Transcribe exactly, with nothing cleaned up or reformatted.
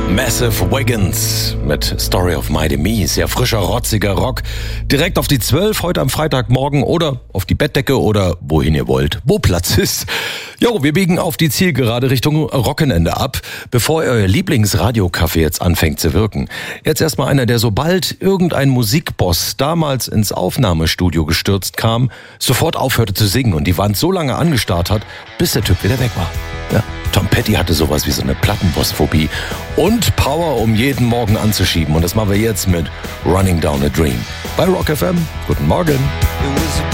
Massive Wagons mit Story of Mighty Me. Sehr frischer, rotziger Rock. Direkt auf die zwölf heute am Freitagmorgen oder auf die Bettdecke oder wohin ihr wollt, wo Platz ist. Jo, wir biegen auf die Zielgerade Richtung Rockenende ab, bevor euer Lieblingsradiocafé jetzt anfängt zu wirken. Jetzt erstmal einer, der sobald irgendein Musikboss damals ins Aufnahmestudio gestürzt kam, sofort aufhörte zu singen und die Wand so lange angestarrt hat, bis der Typ wieder weg war. Ja, Tom Petty hatte sowas wie so eine Plattenbossphobie und Power, um jeden Morgen anzuschieben. Und das machen wir jetzt mit Running Down a Dream bei Rock F M. Guten Morgen.